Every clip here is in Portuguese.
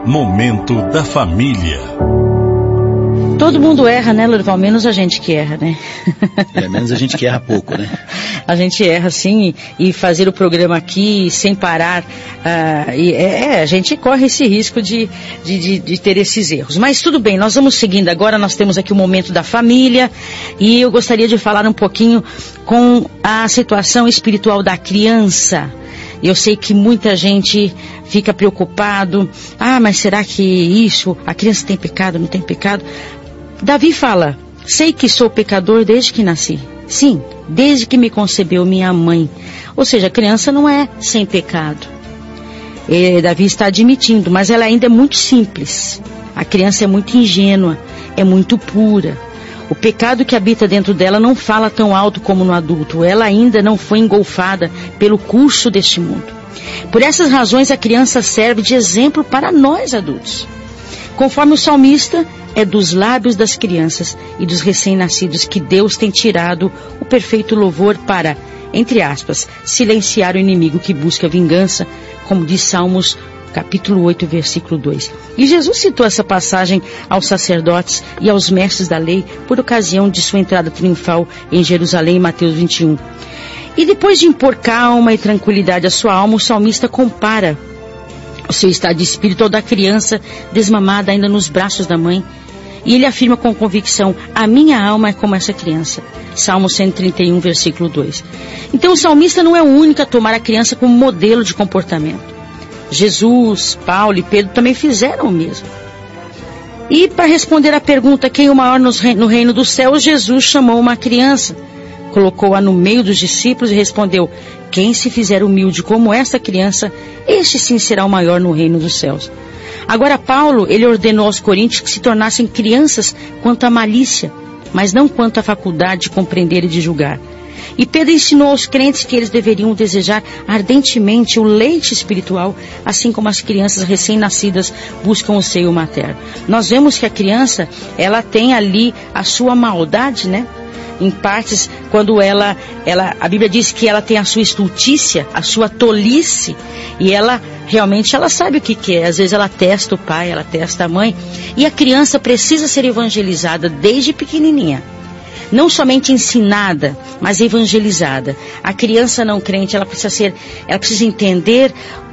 Momento da Família. Todo mundo erra, né, Lorival? Menos a gente que erra, né? Menos a gente que erra pouco, né? A gente erra, sim, e fazer o programa aqui sem parar, a gente corre esse risco de ter esses erros. Mas tudo bem, nós vamos seguindo agora, nós temos aqui o Momento da Família, e eu gostaria de falar um pouquinho com a situação espiritual da criança. Eu sei que muita gente fica preocupado, mas será que a criança tem pecado, não tem pecado? Davi fala, sei que sou pecador desde que nasci. Sim, desde que me concebeu minha mãe. Ou seja, a criança não é sem pecado. Davi está admitindo, mas ela ainda é muito simples. A criança é muito ingênua, é muito pura. O pecado que habita dentro dela não fala tão alto como no adulto. Ela ainda não foi engolfada pelo curso deste mundo. Por essas razões, a criança serve de exemplo para nós adultos. Conforme o salmista, é dos lábios das crianças e dos recém-nascidos que Deus tem tirado o perfeito louvor para, entre aspas, silenciar o inimigo que busca vingança, como diz Salmos capítulo 8, versículo 2. E Jesus citou essa passagem aos sacerdotes e aos mestres da lei por ocasião de sua entrada triunfal em Jerusalém, em Mateus 21. E depois de impor calma e tranquilidade à sua alma, o salmista compara o seu estado de espírito ao da criança desmamada ainda nos braços da mãe. E ele afirma com convicção, a minha alma é como essa criança. Salmo 131, versículo 2. Então o salmista não é o único a tomar a criança como modelo de comportamento. Jesus, Paulo e Pedro também fizeram o mesmo. E para responder à pergunta, quem é o maior no reino dos céus, Jesus chamou uma criança, colocou-a no meio dos discípulos e respondeu, quem se fizer humilde como esta criança, este sim será o maior no reino dos céus. Agora Paulo, ele ordenou aos coríntios que se tornassem crianças quanto à malícia, mas não quanto à faculdade de compreender e de julgar. E Pedro ensinou aos crentes que eles deveriam desejar ardentemente o leite espiritual, assim como as crianças recém-nascidas buscam o seio materno. Nós vemos que a criança, ela tem ali a sua maldade, né? Em partes, quando a Bíblia diz que ela tem a sua estultícia, a sua tolice, e ela realmente sabe o que é. Às vezes ela testa o pai, ela testa a mãe, e a criança precisa ser evangelizada desde pequenininha. Não somente ensinada, mas evangelizada. A criança não crente, ela precisa entender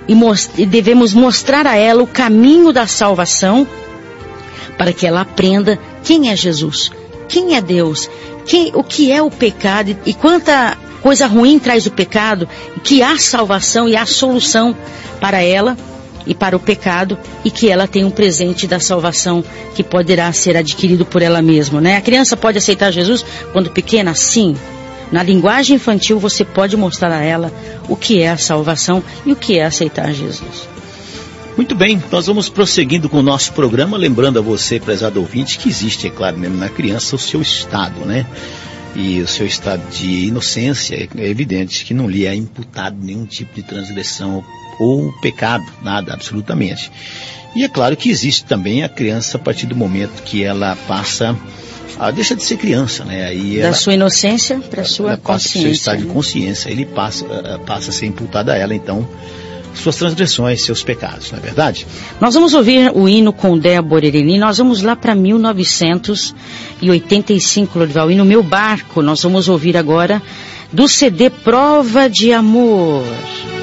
e devemos mostrar a ela o caminho da salvação, para que ela aprenda quem é Jesus, quem é Deus, o que é o pecado e quanta coisa ruim traz o pecado, que há salvação e há solução para ela e para o pecado, e que ela tem um presente da salvação que poderá ser adquirido por ela mesma, né? A criança pode aceitar Jesus quando pequena? Sim. Na linguagem infantil você pode mostrar a ela o que é a salvação e o que é aceitar Jesus. Muito bem, nós vamos prosseguindo com o nosso programa, lembrando a você, prezado ouvinte, que existe, é claro, mesmo na criança, o seu estado, né? E o seu estado de inocência, é evidente que não lhe é imputado nenhum tipo de transgressão ou pecado, nada, absolutamente. E é claro que existe também a criança a partir do momento que ela deixa de ser criança, né? Aí da sua inocência para a sua consciência. Seu estado de consciência, ele passa a ser imputado a ela, então, suas transgressões, seus pecados, não é verdade? Nós vamos ouvir o hino com Débora Ereni, nós vamos lá para 1985, Lorival, e no meu barco nós vamos ouvir agora do CD Prova de Amor.